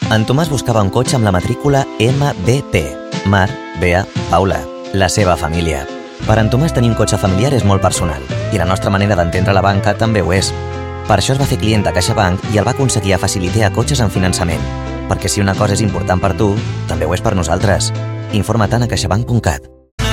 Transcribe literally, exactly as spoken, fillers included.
En Tomàs buscava un cotxe amb la matrícula M B P, Mar, Bea, Paula, la seva família. Per en Tomàs tenir un cotxe familiar és molt personal i la nostra manera d'entendre la banca també ho és. Per això es va fer client de CaixaBank i el va aconseguir a facilitar cotxes en finançament. Perquè si una cosa és important per tu, també ho és per nosaltres. Informa-te'n a caixabank punt cat.